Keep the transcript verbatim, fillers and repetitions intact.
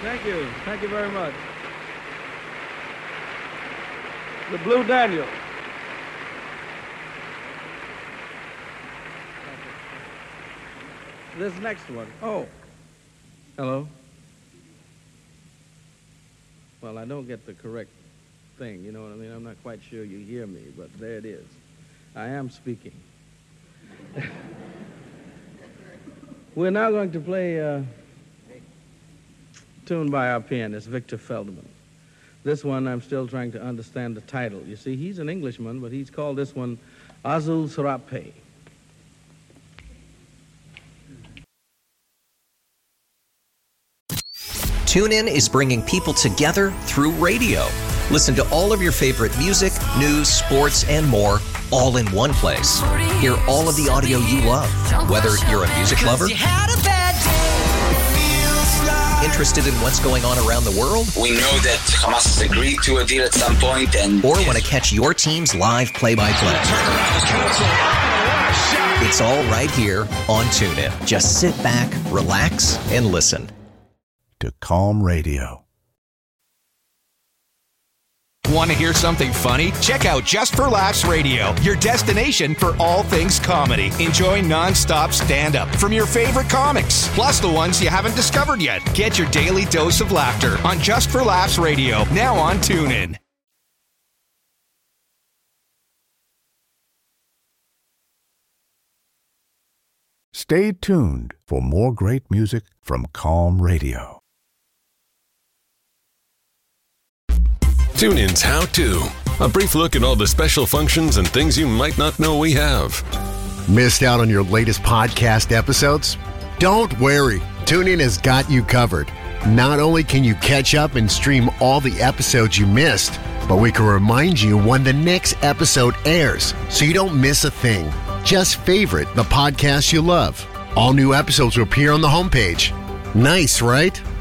Thank you. Thank you very much. The Blue Daniel. This next one. Oh. Hello. Well, I don't get the correct thing, you know what I mean? I'm not quite sure you hear me, but there it is. I am speaking. We're now going to play a tune by our pianist, Victor Feldman. This one, I'm still trying to understand the title. You see, he's an Englishman, but he's called this one Azul Serape. TuneIn is bringing people together through radio. Listen to all of your favorite music, news, sports, and more, all in one place. Hear all of the audio you love, whether you're a music lover, interested in what's going on around the world, we know that Hamas has agreed to a deal at some point, and or want to catch your team's live play-by-play. It's all right here on TuneIn. Just sit back, relax, and listen to Calm Radio. Want to hear something funny? Check out Just for Laughs Radio, your destination for all things comedy. Enjoy non-stop stand-up from your favorite comics, plus the ones you haven't discovered yet. Get your daily dose of laughter on Just for Laughs Radio, now on TuneIn. Stay tuned for more great music from Calm Radio. TuneIn's How To. A brief look at all the special functions and things you might not know we have. Missed out on your latest podcast episodes? Don't worry. TuneIn has got you covered. Not only can you catch up and stream all the episodes you missed, but we can remind you when the next episode airs so you don't miss a thing. Just favorite the podcast you love. All new episodes will appear on the homepage. Nice, right?